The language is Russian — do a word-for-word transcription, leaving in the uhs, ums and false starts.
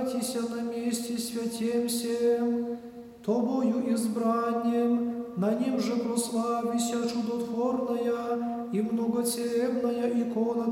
собратися на месте святем всем, Тобою избранием, на ним же прославися чудотворная и многоцелебная икона